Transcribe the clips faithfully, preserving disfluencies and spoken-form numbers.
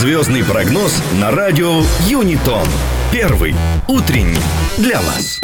Звездный прогноз на радио Юнитон. Первый утренний для вас.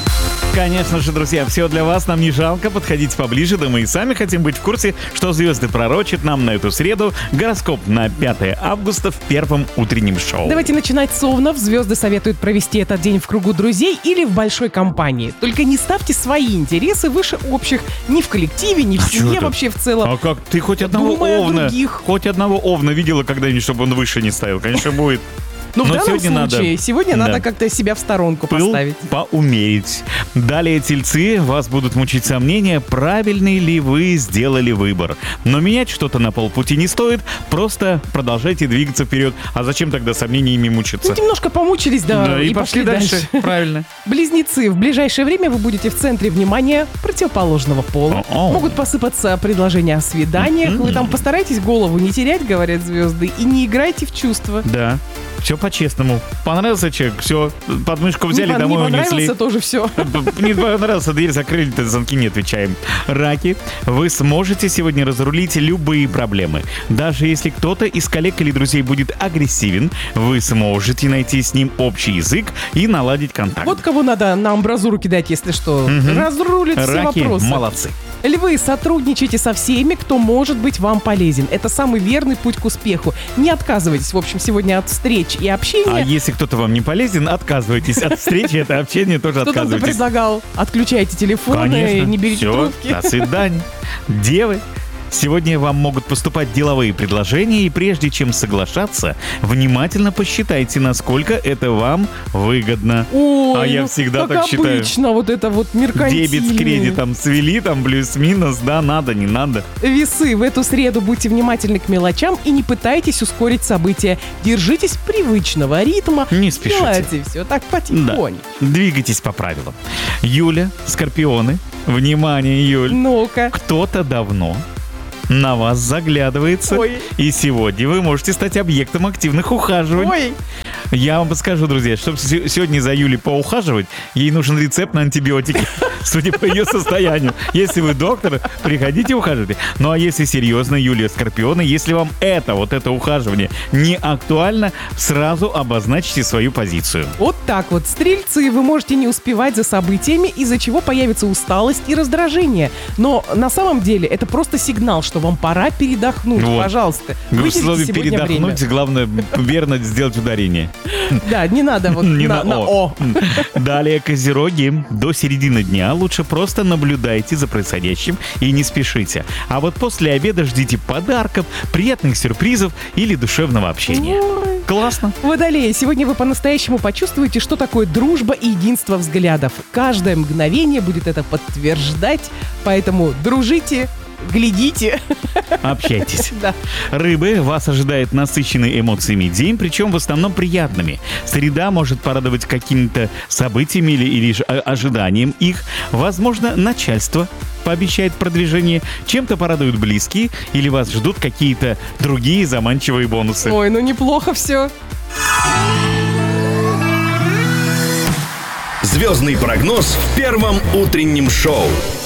Конечно же, друзья, все для вас, нам не жалко, подходите поближе, да мы и сами хотим быть в курсе, что звезды пророчат нам на эту среду. Гороскоп на пятое августа в первом утреннем шоу. Давайте начинать с овнов. Звезды советуют провести этот день в кругу друзей или в большой компании. Только не ставьте свои интересы выше общих ни в коллективе, ни в А семье чё вообще в целом. А как, ты хоть одного Думай о овна, других. хоть одного овна видела когда-нибудь, чтобы он выше не ставил? Конечно, будет. Ну, в Но данном сегодня случае, надо- сегодня да. надо как-то себя в сторонку Пыл поставить. поумерить. Далее, тельцы, вас будут мучить сомнения, правильный ли вы сделали выбор. Но менять что-то на полпути не стоит, просто продолжайте двигаться вперед. А зачем тогда сомнениями мучиться? Ну, немножко помучились, да, Да, и, пошли дальше. Правильно. Близнецы, в ближайшее время вы будете в центре внимания противоположного пола. О-о. Могут посыпаться предложения о свиданиях. Вы там постарайтесь голову не терять, говорят звезды, и не играйте в чувства. Да. Все по-честному. Понравился человек, все, подмышку взяли, не, пон- домой не унесли. понравился тоже все. Не понравился, дверь закрыли, звонки не отвечаем. Раки, вы сможете сегодня разрулить любые проблемы. Даже если кто-то из коллег или друзей будет агрессивен, вы сможете найти с ним общий язык и наладить контакт. Вот кого надо на амбразуру кидать, если что. Разрулит все Раки вопросы. молодцы. Львы, сотрудничайте со всеми, кто может быть вам полезен. Это самый верный путь к успеху. Не отказывайтесь, в общем, сегодня от встреч и общения. А если кто-то вам не полезен, отказывайтесь от встречи, это общение тоже Что там ты отказывайтесь. предлагал? Отключайте телефоны, Конечно. не берите Всё, трубки. до свидания. Девы, сегодня вам могут поступать деловые предложения, и прежде чем соглашаться, внимательно посчитайте, насколько это вам выгодно. Ой, а я ну, всегда как так считаю. обычно, вот это вот меркантильное. Дебет с кредитом свели, там плюс-минус, да, надо, не надо. Весы, в эту среду будьте внимательны к мелочам и не пытайтесь ускорить события. Держитесь привычного ритма. Не спешите. Делайте все так Да. потихоньку. Двигайтесь по правилам. Юля, скорпионы, внимание, Юль. Ну-ка. Кто-то давно на вас заглядывается, Ой. и сегодня вы можете стать объектом активных ухаживаний. Ой, Я вам подскажу, друзья, чтобы се- сегодня за Юлей поухаживать, ей нужен рецепт на антибиотики, судя по ее состоянию. Если вы доктор, приходите ухаживайте. Ну а если серьезно, Юлия Скорпионы, если вам это, вот это ухаживание не актуально, сразу обозначьте свою позицию. вот так вот. Стрельцы, вы можете не успевать за событиями, из-за чего появится усталость и раздражение. Но на самом деле это просто сигнал, что вам пора передохнуть. Вот. Пожалуйста, В выделите слове сегодня время. передохнуть, главное верно сделать ударение. Да, не надо вот Не на, на на «о». «о». Далее, козероги, до середины дня лучше просто наблюдайте за происходящим и не спешите. А вот после обеда ждите подарков, приятных сюрпризов или душевного общения. Ой. Классно. Водолеи, сегодня вы по-настоящему почувствуете, что такое дружба и единство взглядов. Каждое мгновение будет это подтверждать, поэтому дружите, глядите. Общайтесь. Да. Рыбы, вас ожидает насыщенный эмоциями день, причем в основном приятными. Среда может порадовать какими-то событиями или, или же, э, ожиданием их. Возможно, начальство пообещает продвижение, чем-то порадуют близкие или вас ждут какие-то другие заманчивые бонусы. Ой, ну неплохо все. Звездный прогноз в первом утреннем шоу.